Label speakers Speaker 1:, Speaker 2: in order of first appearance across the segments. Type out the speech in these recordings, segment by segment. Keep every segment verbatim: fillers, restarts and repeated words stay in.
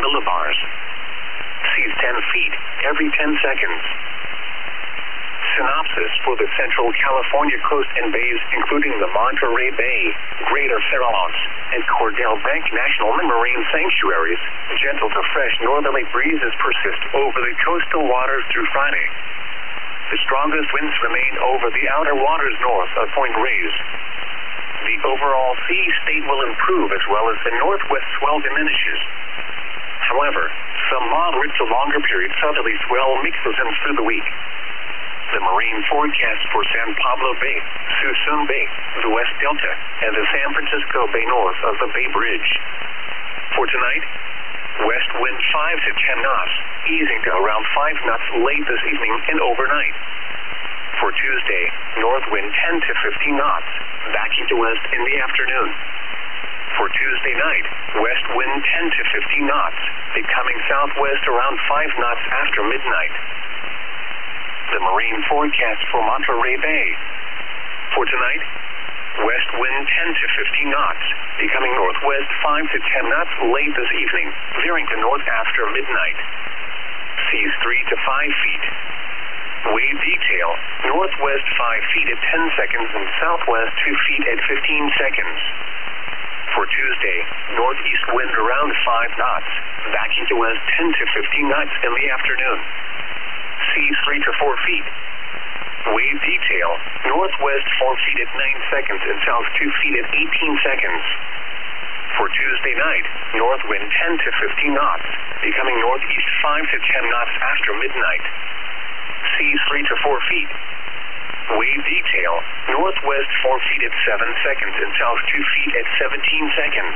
Speaker 1: millibars. Seas ten feet every ten seconds. Synopsis for the Central California coast and bays, including the Monterey Bay, Greater Farallones, and Cordell Bank National Marine Sanctuaries. Gentle to fresh northerly breezes persist over the coastal waters through Friday. The strongest winds remain over the outer waters north of Point Reyes. The overall sea state will improve as well as the northwest swell diminishes. However, some moderate to longer period southerly swell mixes in through the week. The marine forecast for San Pablo Bay, Suisun Bay, the West Delta, and the San Francisco Bay north of the Bay Bridge. For tonight, west wind five to ten knots, easing to around five knots late this evening and overnight. For Tuesday, north wind ten to fifteen knots, backing to west in the afternoon. For Tuesday night, west wind ten to fifteen knots, becoming southwest around five knots after midnight. The marine forecast for Monterey Bay. For tonight, west wind ten to fifteen knots, becoming northwest five to ten knots late this evening, veering to north after midnight. Seas three to five feet. Wave detail, northwest five feet at ten seconds and southwest two feet at fifteen seconds. For Tuesday, northeast wind around five knots, backing to west ten to fifteen knots in the afternoon. Seas three to four feet. Wave detail, northwest four feet at nine seconds and south two feet at eighteen seconds. For Tuesday night, north wind ten to fifteen knots, becoming northeast five to ten knots after midnight. Seas three to four feet. Wave detail, northwest four feet at seven seconds and south two feet at seventeen seconds.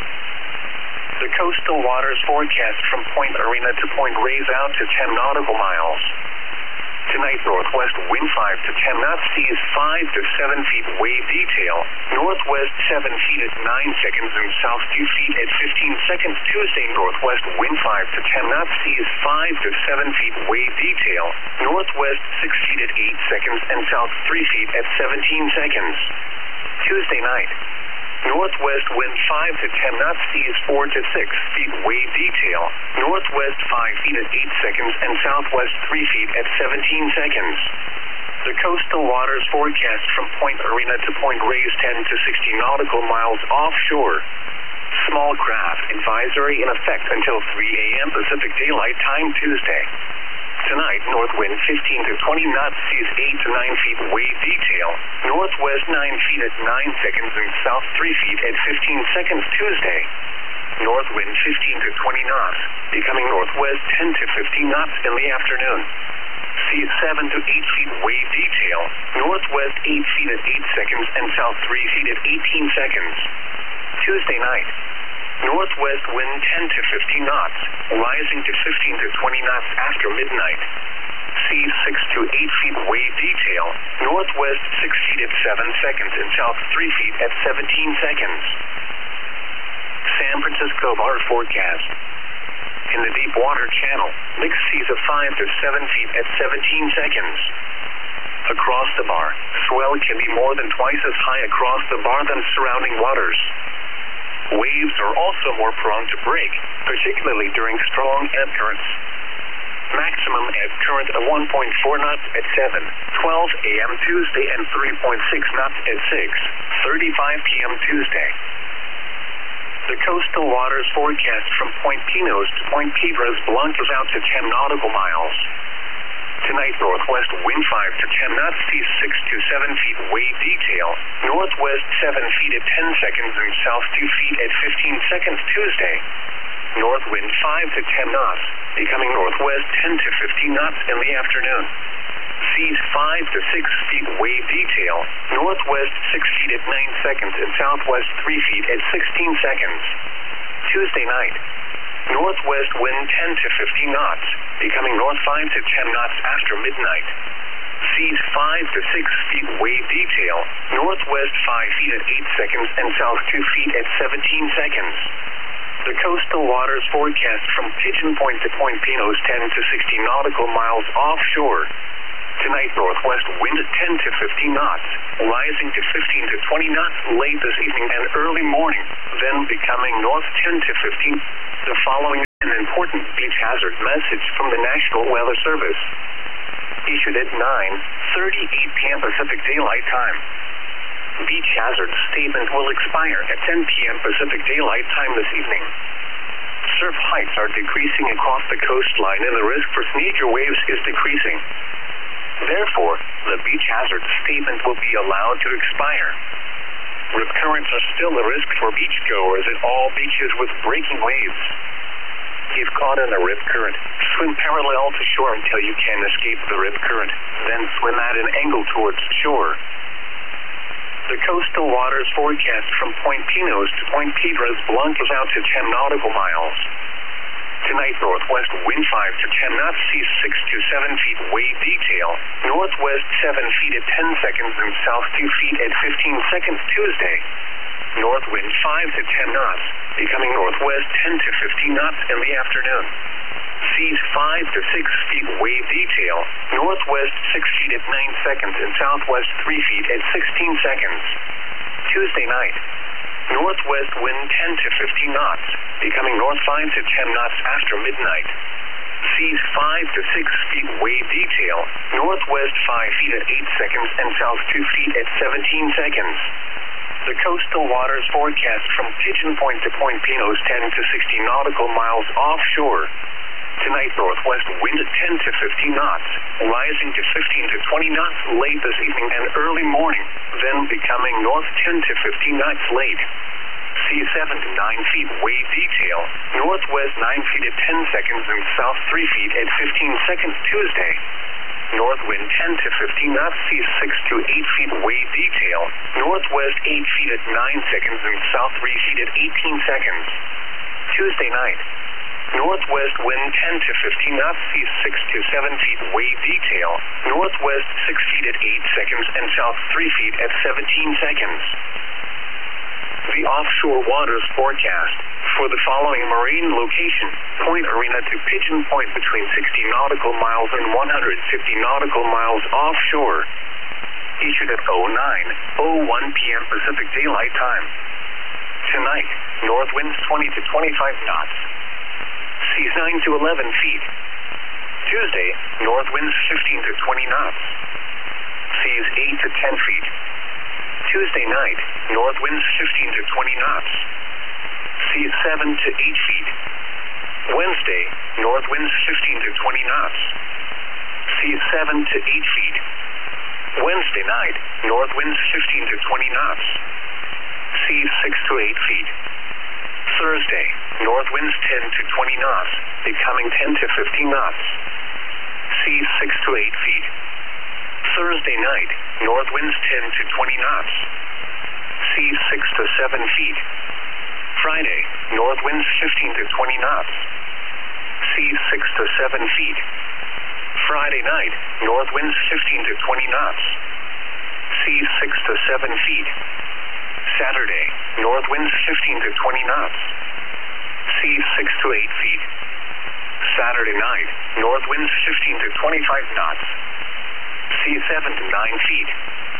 Speaker 1: The coastal waters forecast from Point Arena to Point Reyes out to ten nautical miles. Tonight, northwest wind five to ten knots, seas five to seven feet, wave detail, northwest seven feet at nine seconds and south two feet at fifteen seconds. Tuesday, northwest wind five to ten knots, seas five to seven feet, wave detail, northwest six feet at eight seconds and south three feet at seventeen seconds. Tuesday night, northwest wind five to ten knots, seas four to six feet, wave detail, northwest five feet at eight seconds and southwest three feet at seventeen seconds. The coastal waters forecast from Point Arena to Point Reyes ten to sixty nautical miles offshore. Small craft advisory in effect until three a m Pacific Daylight Time Tuesday. Tonight, north wind fifteen to twenty knots, seas eight to nine feet, wave detail, northwest nine feet at nine seconds and south three feet at fifteen seconds. Tuesday, north wind fifteen to twenty knots, becoming northwest ten to fifteen knots in the afternoon. Seas seven to eight feet, wave detail, northwest eight feet at eight seconds and south three feet at eighteen seconds. Tuesday night, northwest wind ten to fifteen knots, rising to fifteen to twenty knots after midnight. Seas six to eight feet, wave detail, northwest six feet at seven seconds and south three feet at seventeen seconds. San Francisco Bar forecast. In the deep water channel, mixed seas of five to seven feet at seventeen seconds. Across the bar, swell can be more than twice as high across the bar than surrounding waters. Waves are also more prone to break, particularly during strong ebb currents. Maximum ebb current of one point four knots at seven twelve a m Tuesday and three point six knots at six thirty-five p m Tuesday. The coastal waters forecast from Point Pinos to Point Piedras Blancas out to ten nautical miles. Tonight, northwest wind five to ten knots, seas six to seven feet, wave detail, northwest seven feet at ten seconds and south two feet at fifteen seconds. Tuesday, north wind five to ten knots, becoming northwest ten to fifteen knots in the afternoon. Seas five to six feet, wave detail, northwest six feet at nine seconds and southwest three feet at sixteen seconds. Tuesday night, northwest wind ten to fifteen knots, becoming north five to ten knots after midnight. Seas five to six feet, wave detail, northwest five feet at eight seconds and south two feet at seventeen seconds. The coastal waters forecast from Pigeon Point to Point Pinos ten to sixty nautical miles offshore. Tonight, northwest wind ten to fifteen knots, rising to fifteen to twenty knots late this evening and early morning, then becoming north ten to fifteen the following in the important beach hazard message from the National Weather Service. Issued at nine thirty-eight p m Pacific Daylight Time. Beach hazard statement will expire at ten p m Pacific Daylight Time this evening. Surf heights are decreasing across the coastline and the risk for major waves is decreasing. Therefore, the beach hazard statement will be allowed to expire. Rip currents are still a risk for beachgoers at all beaches with breaking waves. If caught in a rip current, swim parallel to shore until you can escape the rip current, then swim at an angle towards shore. The coastal waters forecast from Point Pinos to Point Piedras Blancas out to ten nautical miles. Tonight, northwest wind five to ten knots, seas six to seven feet, wave detail. Northwest seven feet at ten seconds and south two feet at fifteen seconds Tuesday. North wind five to ten knots, becoming northwest ten to fifteen knots in the afternoon. Seas five to six feet, wave detail. Northwest six feet at nine seconds and southwest three feet at sixteen seconds. Tuesday night. Northwest wind ten to fifteen knots, becoming north five to ten knots after midnight. Seas five to six feet, wave detail. Northwest five feet at eight seconds and south two feet at seventeen seconds. The coastal waters forecast from Pigeon Point to Point Pinos ten to sixteen nautical miles offshore. Tonight, northwest wind at ten to fifteen knots, rising to fifteen to twenty knots late this evening and early morning, then becoming north ten to fifteen knots late. Seas seven to nine feet, wave detail. Northwest nine feet at ten seconds and south three feet at fifteen seconds Tuesday. North wind ten to fifteen knots, seas six to eight feet, wave detail. Northwest eight feet at nine seconds and south three feet at eighteen seconds. Tuesday night. Northwest wind ten to fifteen knots, seas six to seven feet, wave detail. Northwest six feet at eight seconds and south three feet at seventeen seconds. The offshore waters forecast for the following marine location: Point Arena to Pigeon Point between sixty nautical miles and one hundred fifty nautical miles offshore. Issued at oh nine oh one p m Pacific Daylight Time. Tonight, north winds twenty to twenty-five knots. Seas nine to eleven feet. Tuesday, north winds fifteen to twenty knots. Seas eight to ten feet. Tuesday night, north winds fifteen to twenty knots. Seas seven to eight feet. Wednesday, north winds fifteen to twenty knots. Seas seven to eight feet. Wednesday night, north winds fifteen to twenty knots. Seas six to eight feet. Thursday, north winds ten to twenty knots, becoming ten to fifteen knots. Seas six to eight feet. Thursday night, north winds ten to twenty knots. Seas six to seven feet. Friday, north winds fifteen to twenty knots. Seas six to seven feet. Friday night, north winds fifteen to twenty knots. Seas six to seven feet. Saturday, north winds fifteen to twenty knots. Seas six to eight feet. Saturday night, north winds fifteen to twenty-five knots. Seas seven to nine feet.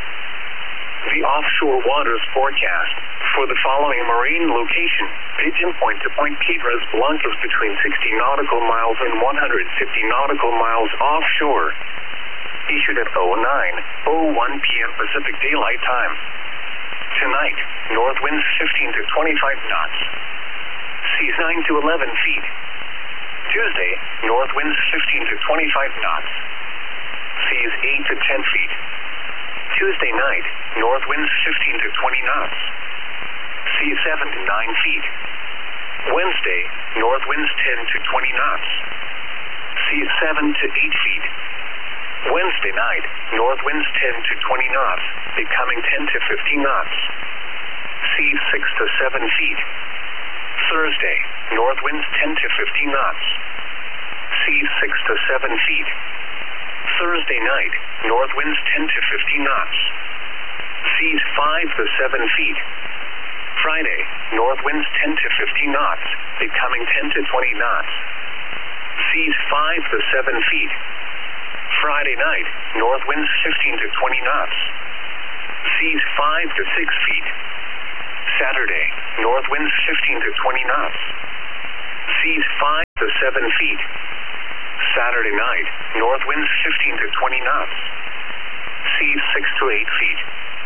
Speaker 1: The offshore waters forecast for the following marine location: Pigeon Point to Point Piedras Blancas between sixty nautical miles and one hundred fifty nautical miles offshore. Issued at oh nine oh one p m Pacific Daylight Time. Tonight, north winds fifteen to twenty-five knots. Seas nine to eleven feet. Tuesday, north winds fifteen to twenty-five knots. Seas eight to ten feet. Tuesday night, north winds fifteen to twenty knots. Seas seven to nine feet. Wednesday, north winds ten to twenty knots. Seas seven to eight feet. Wednesday night, north winds ten to twenty knots, becoming ten to fifteen knots. Seas six to seven feet. Thursday, north winds ten to fifteen knots. Seas six to seven feet. Thursday night, north winds ten to fifteen knots. Seas five to seven feet. Friday, north winds ten to fifteen knots, becoming ten to twenty knots. Seas five to seven feet. Friday night, north winds fifteen to twenty knots. Seas five to six feet. Saturday, north winds fifteen to twenty knots. Seas five to seven seven feet. Saturday night, north winds fifteen to twenty knots. Seas six to eight feet.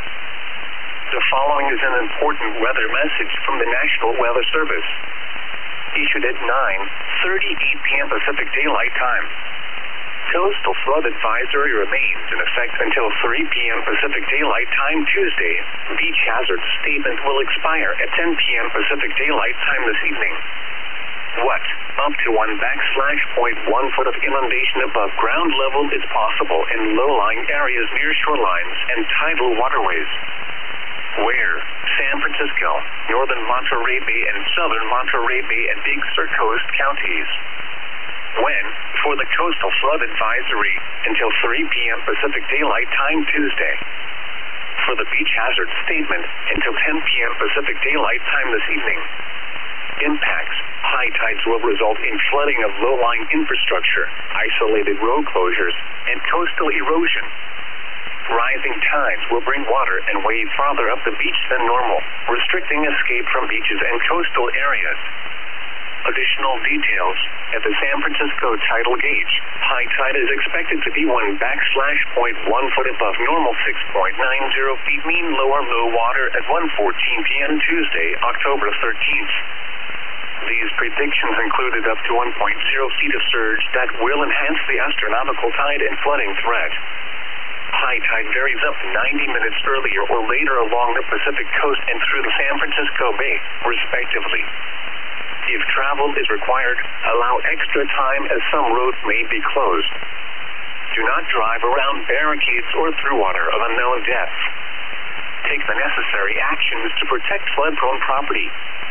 Speaker 1: The following is an important weather message from the National Weather Service. Issued at nine thirty-eight p m Pacific Daylight Time. Coastal flood advisory remains in effect until three p m Pacific Daylight Time Tuesday. Beach hazard statement will expire at ten p m Pacific Daylight Time this evening. What? Up to one backslash point one foot of inundation above ground level is possible in low-lying areas near shorelines and tidal waterways. Where? San Francisco, northern Monterey Bay and southern Monterey Bay and Big Sur coast counties. When? For the coastal flood advisory until three p m Pacific Daylight Time Tuesday. For the beach hazard statement until ten p m Pacific Daylight Time this evening. Impacts. High tides will result in flooding of low-lying infrastructure, isolated road closures, and coastal erosion. Rising tides will bring water and wave farther up the beach than normal, restricting escape from beaches and coastal areas. Additional details. At the San Francisco tidal gauge, high tide is expected to be one backslash point one foot above normal six point nine zero feet mean lower low water at one fourteen p m Tuesday, October thirteenth. These predictions included up to one point zero feet of surge that will enhance the astronomical tide and flooding threat. High tide varies up to ninety minutes earlier or later along the Pacific coast and through the San Francisco Bay, respectively. If travel is required, allow extra time as some roads may be closed. Do not drive around barricades or through water of unknown depth. Take the necessary actions to protect flood-prone property.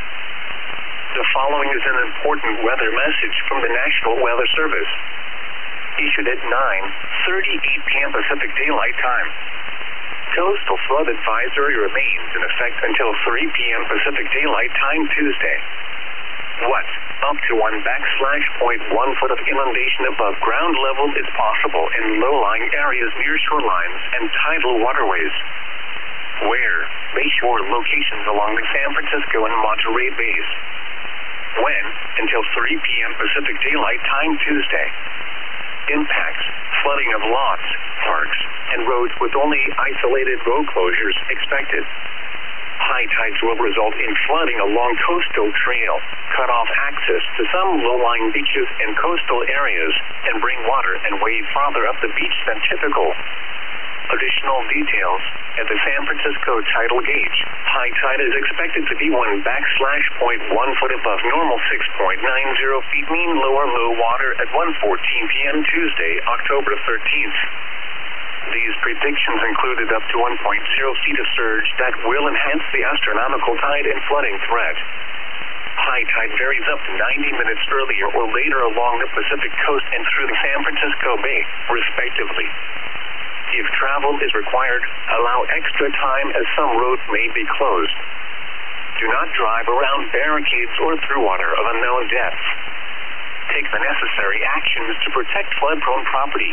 Speaker 1: The following is an important weather message from the National Weather Service. Issued at nine thirty-eight p m Pacific Daylight Time. Coastal flood advisory remains in effect until three p m Pacific Daylight Time Tuesday. What? Up to one backslash point one foot of inundation above ground level is possible in low-lying areas near shorelines and tidal waterways. Where? Bayshore locations along the San Francisco and Monterey Bays. When? Until three p m Pacific Daylight Time Tuesday. Impacts. Flooding of lots, parks, and roads with only isolated road closures expected. High tides will result in flooding along coastal trail, cut off access to some low-lying beaches and coastal areas, and bring water and wave farther up the beach than typical. Additional details. At the San Francisco tidal gauge, high tide is expected to be one backslash point one foot above normal six point nine zero feet mean lower low water at one fourteen p m Tuesday, October thirteenth. These predictions included up to one point zero feet of surge that will enhance the astronomical tide and flooding threat. High tide varies up to ninety minutes earlier or later along the Pacific coast and through the San Francisco Bay, respectively. If travel is required, allow extra time as some roads may be closed. Do not drive around barricades or through water of unknown depth. Take the necessary actions to protect flood-prone property.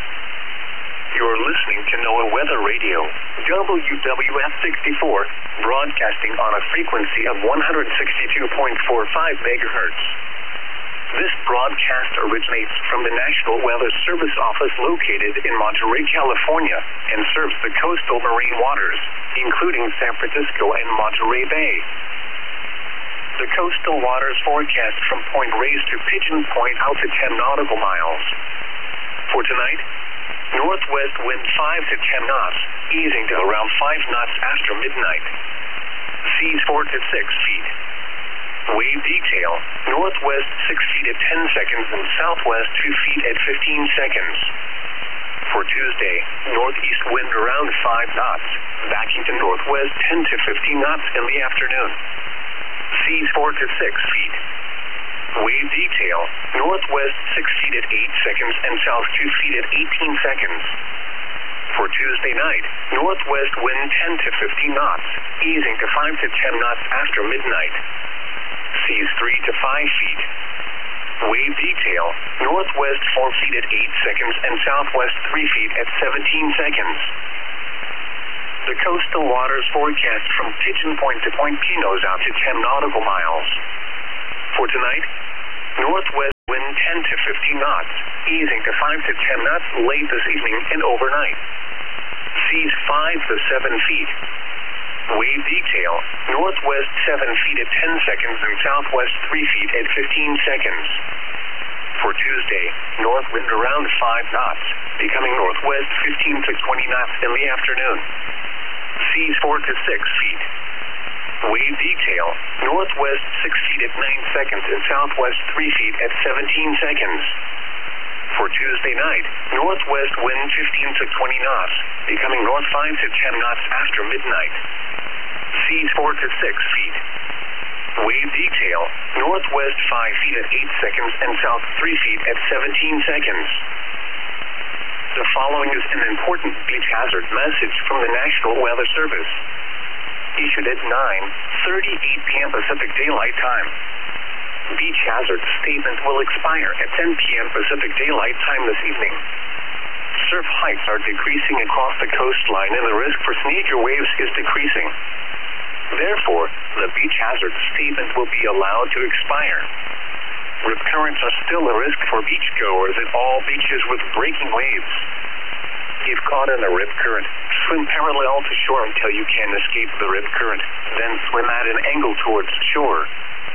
Speaker 1: You're listening to NOAA Weather Radio, W W F sixty-four, broadcasting on a frequency of one sixty-two point four five megahertz. This broadcast originates from the National Weather Service office located in Monterey, California, and serves the coastal marine waters, including San Francisco and Monterey Bay. The coastal waters forecast from Point Reyes to Pigeon Point out to ten nautical miles. For tonight, northwest wind five to ten knots, easing to around five knots after midnight. Seas four to six feet. Wave detail, northwest six feet at ten seconds and southwest two feet at fifteen seconds. For Tuesday, northeast wind around five knots, backing to northwest ten to fifteen knots in the afternoon. Seas four to six feet. Wave detail, northwest six feet at eight seconds and south two feet at eighteen seconds. For Tuesday night, northwest wind ten to fifteen knots, easing to five to ten knots after midnight. Seas three to five feet. Wave detail, northwest four feet at eight seconds and southwest three feet at seventeen seconds. The coastal waters forecast from Pigeon Point to Point Pinos out to ten nautical miles. For tonight, northwest wind ten to fifteen knots, easing to five to ten knots late this evening and overnight. Seas five to seven feet. Wave detail, northwest seven feet at ten seconds and southwest three feet at fifteen seconds. For Tuesday, north wind around five knots, becoming northwest fifteen to twenty knots in the afternoon. Seas four to six feet. Wave detail, northwest six feet at nine seconds and southwest three feet at seventeen seconds. For Tuesday night, northwest wind fifteen to twenty knots, becoming north five to ten knots after midnight. Seas four to six feet. Wave detail, northwest five feet at eight seconds and south three feet at seventeen seconds. The following is an important beach hazard message from the National Weather Service. Issued at nine thirty-eight p m Pacific Daylight Time. Beach hazard statement will expire at ten p m Pacific Daylight Time this evening. Surf heights are decreasing across the coastline and the risk for sneaker waves is decreasing. Therefore, the beach hazard statement will be allowed to expire. Rip currents are still a risk for beachgoers at all beaches with breaking waves. If caught in a rip current, swim parallel to shore until you can escape the rip current, then swim at an angle towards shore.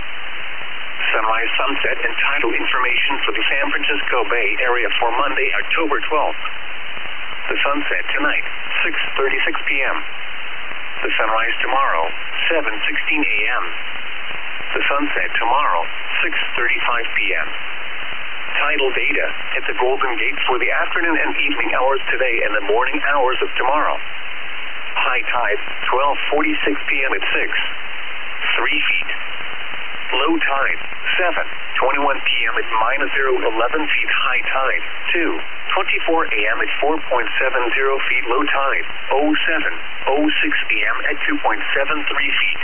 Speaker 1: Sunrise, sunset, and tidal information for the San Francisco Bay Area for Monday, October twelfth. The sunset tonight, six thirty-six p m The sunrise tomorrow, seven sixteen a m The sunset tomorrow, six thirty-five p m Tidal data at the Golden Gate for the afternoon and evening hours today and the morning hours of tomorrow. High tide, twelve forty-six p m at six, three feet. Low tide, seven twenty-one p m at minus zero eleven feet. High tide, two twenty-four a m at four point seven zero feet. Low tide, oh seven oh six p m at two point seven three feet.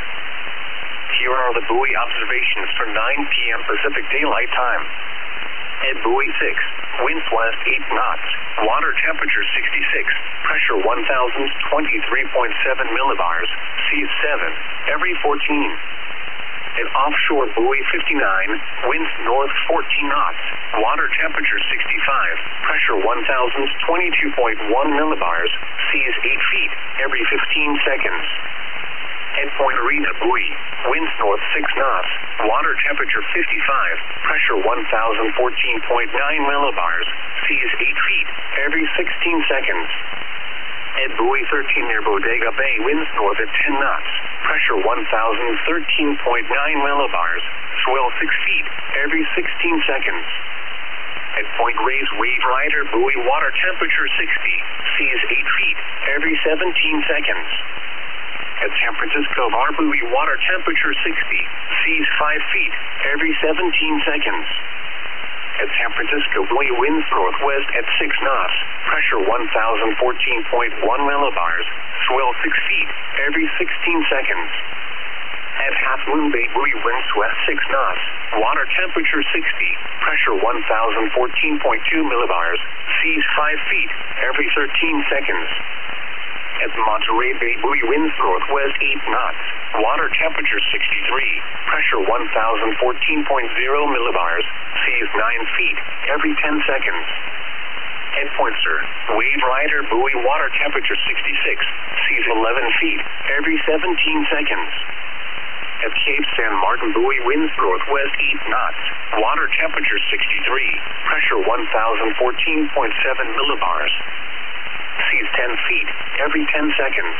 Speaker 1: Here are the buoy observations for nine p m Pacific Daylight Time. At buoy six, winds west eight knots, water temperature sixty-six, pressure one thousand twenty-three point seven millibars, seas seven, every fourteen. At offshore buoy fifty-nine, winds north fourteen knots, water temperature sixty-five, pressure one thousand twenty-two point one millibars, seas eight feet, every fifteen seconds. At Point Arena buoy, winds north six knots, water temperature fifty-five, pressure one thousand fourteen point nine millibars, seas eight feet, every sixteen seconds. At buoy thirteen near Bodega Bay, winds north at ten knots, pressure one thousand thirteen point nine millibars, swell six feet, every sixteen seconds. At Point Reyes Wave Rider buoy, water temperature sixty, seas eight feet, every seventeen seconds. At San Francisco Bar buoy, water temperature sixty, seas five feet, every seventeen seconds. At San Francisco buoy, winds northwest at six knots, pressure one thousand fourteen point one millibars, swell six feet, every sixteen seconds. At Half Moon Bay buoy, winds west six knots, water temperature sixty, pressure one thousand fourteen point two millibars, seas five feet, every thirteen seconds. At Monterey Bay buoy, winds northwest eight knots, water temperature sixty-three, pressure one thousand fourteen point zero millibars, seas nine feet, every ten seconds. At Point Sur, Wave Rider buoy, water temperature sixty-six, seas eleven feet, every seventeen seconds. At Cape San Martin buoy, winds northwest eight knots, water temperature sixty-three, pressure one thousand fourteen point seven millibars, seas ten feet, every ten seconds.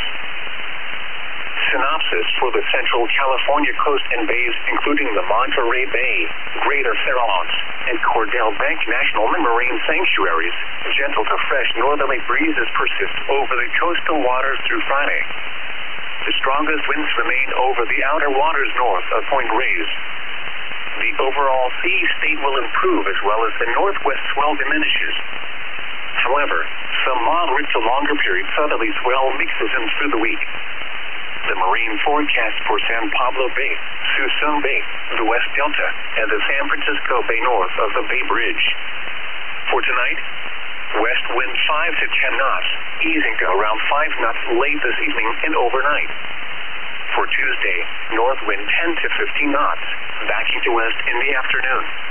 Speaker 1: Synopsis for the Central California coast and bays, including the Monterey Bay, Greater Farallones, and Cordell Bank National Marine Sanctuaries. Gentle to fresh northerly breezes persist over the coastal waters through Friday. The strongest winds remain over the outer waters north of Point Reyes. The overall sea state will improve as well as the northwest swell diminishes. However, some moderate to longer period southerly swell mixes in through the week. The marine forecast for San Pablo Bay, Suisun Bay, the West Delta, and the San Francisco Bay north of the Bay Bridge. For tonight, west wind five to ten knots, easing to around five knots late this evening and overnight. For Tuesday, north wind ten to fifteen knots, backing to west in the afternoon.